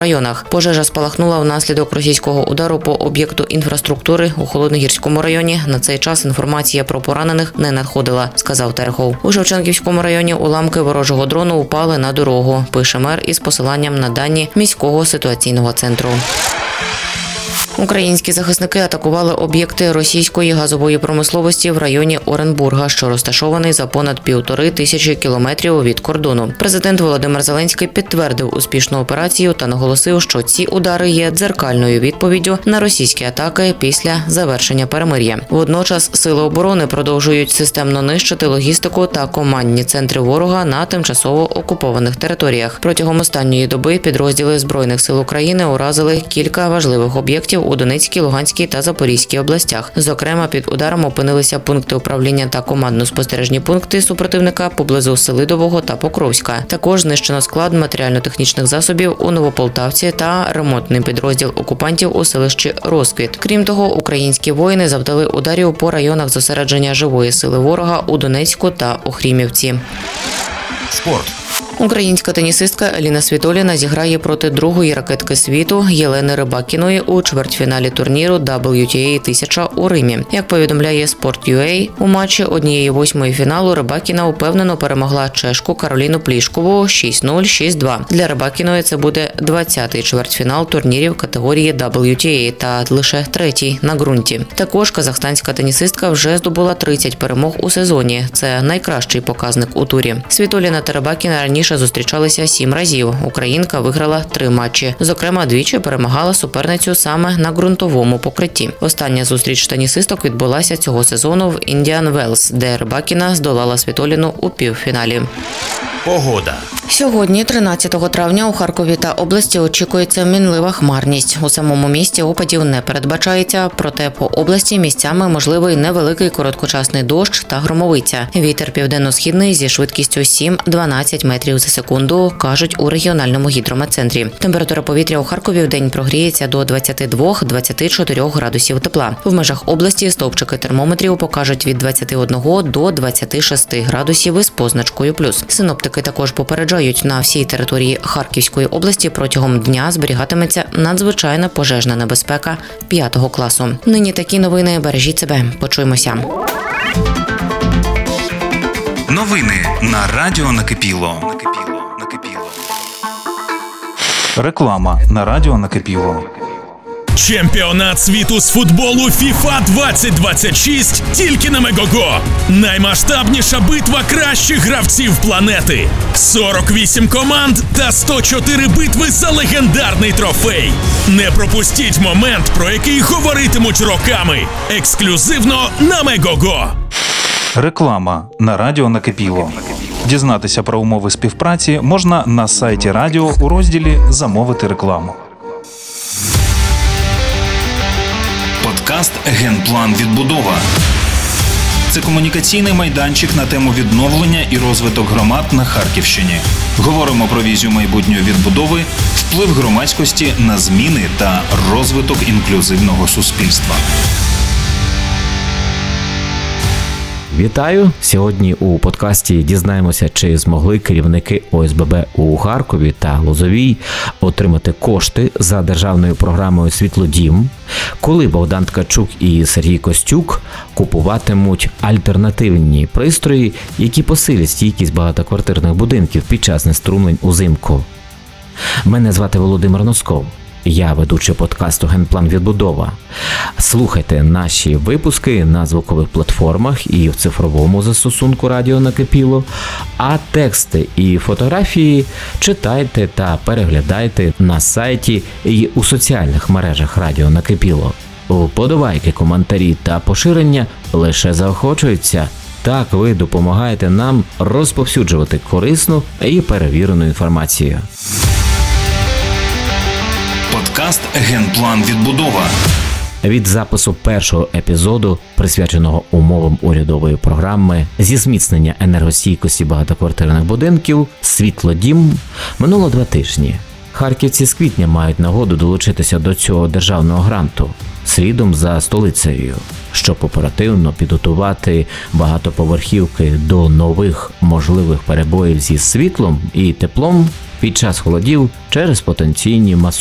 районах. Пожежа спалахнула внаслідок російського удару по об'єкту інфраструктури у Холодногірському районі. На цей час інформація про поранених не надходила, сказав Терехов. У Шевченківському районі уламки ворожого дрону упали на дорогу, пише мер із посиланням на дані міського ситуаційного центру. Українські захисники атакували об'єкти російської газової промисловості в районі Оренбурга, що розташований за понад 1500 кілометрів від кордону. Президент Володимир Зеленський підтвердив успішну операцію та наголосив, що ці удари є дзеркальною відповіддю на російські атаки після завершення перемир'я. Водночас сили оборони продовжують системно нищити логістику та командні центри ворога на тимчасово окупованих територіях. Протягом останньої доби підрозділи Збройних сил України уразили кілька важливих об'єктів у Донецькій, Луганській та Запорізькій областях. Зокрема, під ударом опинилися пункти управління та командно-спостережні пункти супротивника поблизу Селидового та Покровська. Також знищено склад матеріально-технічних засобів у Новополтавці та ремонтний підрозділ окупантів у селищі Розквіт. Крім того, українські воїни завдали ударів по районах зосередження живої сили ворога у Донецьку та Охрімівці. Спорт. Українська тенісистка Еліна Світоліна зіграє проти другої ракетки світу Єлени Рибакіної у чвертьфіналі турніру WTA 1000 у Римі. Як повідомляє Sport.ua, у матчі 1/8 фіналу Рибакіна упевнено перемогла чешку Кароліну Плішкову 6-0, 6-2. Для Рибакіної це буде 20-й чвертьфінал турнірів категорії WTA та лише 3-й на ґрунті. Також казахстанська тенісистка вже здобула 30 перемог у сезоні. Це найкращий показник у турі. Світоліна та Рибакіна раніше зустрічалися 7 разів. Українка виграла 3 матчі. Зокрема, двічі перемагала суперницю саме на ґрунтовому покритті. Остання зустріч тенісисток відбулася цього сезону в Індіан Велс, де Рибакіна здолала Світоліну у півфіналі. Погода. Сьогодні, 13 травня, у Харкові та області очікується мінлива хмарність. У самому місті опадів не передбачається, проте по області місцями можливий невеликий короткочасний дощ та громовиця. Вітер південно-східний зі швидкістю 7-12 метрів за секунду, кажуть у регіональному гідрометцентрі. Температура повітря у Харкові вдень прогріється до 22-24 градусів тепла. В межах області стовпчики термометрів покажуть від 21 до 26 градусів із позначкою плюс. Синоптики також попереджають, на всій території Харківської області протягом дня зберігатиметься надзвичайна пожежна небезпека 5 класу. Нині такі новини. Бережіть себе. Почуємося. Новини на радіо Накипіло. Реклама на радіо Накипіло. Чемпіонат світу з футболу FIFA 2026 тільки на Мегого. Наймасштабніша битва кращих гравців планети. 48 команд та 104 битви за легендарний трофей. Не пропустіть момент, про який говоритимуть роками. Ексклюзивно на Мегого. Реклама на радіо Накипіло. Дізнатися про умови співпраці можна на сайті радіо у розділі «Замовити рекламу». Подкаст «Генплан відбудова». Це комунікаційний майданчик на тему відновлення і розвиток громад на Харківщині. Говоримо про візію майбутньої відбудови, вплив громадськості на зміни та розвиток інклюзивного суспільства. Вітаю! Сьогодні у подкасті дізнаємося, чи змогли керівники ОСББ у Харкові та Лозовій отримати кошти за державною програмою «Світлодім», коли Богдан Ткачук і Сергій Костюк купуватимуть альтернативні пристрої, які посилять стійкість багатоквартирних будинків під час знеструмлень узимку. Мене звати Володимир Носков. Я ведучий подкасту «Генплан відбудова». Слухайте наші випуски на звукових платформах і в цифровому застосунку радіо Накипіло, а тексти і фотографії читайте та переглядайте на сайті і у соціальних мережах радіо Накипіло. Вподобайки, коментарі та поширення лише заохочуються. Так ви допомагаєте нам розповсюджувати корисну і перевірену інформацію. Подкаст «Генплан відбудова». Від запису першого епізоду, присвяченого умовам урядової програми зі зміцнення енергостійкості багатоквартирних будинків «Світлодім», минуло 2 тижні. Харківці з квітня мають нагоду долучитися до цього державного гранту слідом за столицею, щоб оперативно підготувати багатоповерхівки до нових можливих перебоїв зі світлом і теплом. під час холодів через потенційні